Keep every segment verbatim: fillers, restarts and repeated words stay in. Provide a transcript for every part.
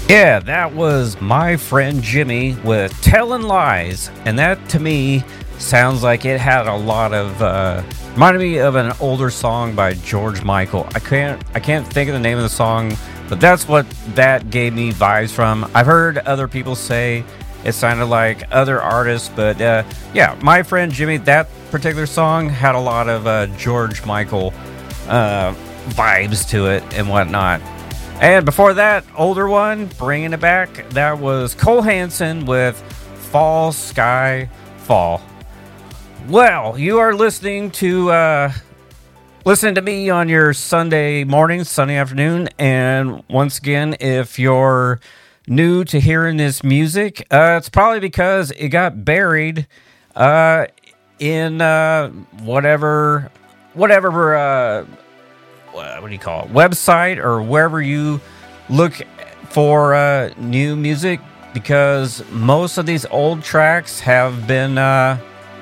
Yeah, that was My Friend Jimmy with Telling Lies. And that, to me, sounds like it had a lot of... Uh, reminded me of an older song by George Michael. I can't, I can't think of the name of the song, but that's what that gave me vibes from. I've heard other people say it sounded like other artists, but uh, yeah, My Friend Jimmy, that particular song had a lot of uh, George Michael uh, vibes to it and whatnot. And before that, older one, bringing it back, that was Cole Hanson with Fall Sky Fall. Well, you are listening to uh, listen to me on your Sunday morning, Sunday afternoon, and once again, if you're new to hearing this music, uh, it's probably because it got buried uh, in uh, whatever, whatever. Uh, what do you call it? Website or wherever you look for uh, new music, because most of these old tracks have been uh,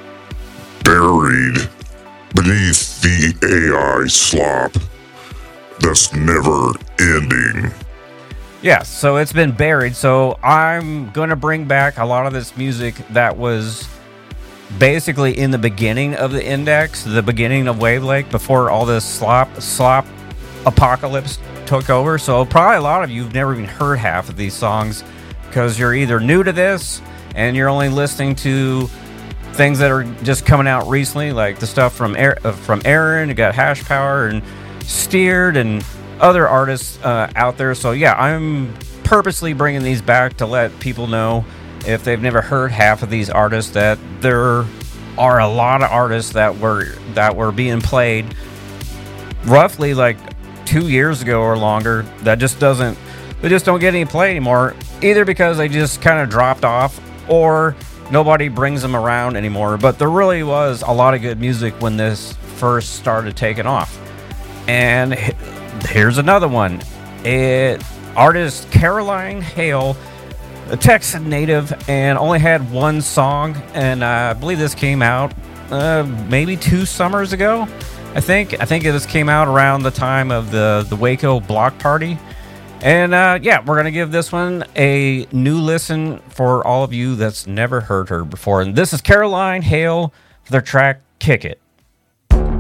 buried beneath the A I slop that's never ending. Yeah, so it's been buried. So I'm going to bring back a lot of this music that was basically in the beginning of the index, the beginning of Wavelake, before all this slop slop apocalypse took over. So probably a lot of you have never even heard half of these songs because you're either new to this and you're only listening to things that are just coming out recently, like the stuff from Air, uh, from Aaron. You got Hash Power and Steered and other artists uh, out there. So yeah, I'm purposely bringing these back to let people know, if they've never heard half of these artists, that there are a lot of artists that were that were being played roughly like two years ago or longer that just doesn't they just don't get any play anymore, either because they just kind of dropped off or nobody brings them around anymore. But there really was a lot of good music when this first started taking off. And here's another one. It artist Caroline Hale, a Texan native, and only had one song, and uh, I believe this came out uh, maybe two summers ago. I think I think this came out around the time of the the Waco block party, and uh, yeah, we're gonna give this one a new listen for all of you that's never heard her before. And this is Caroline Hale for their track "Kick It."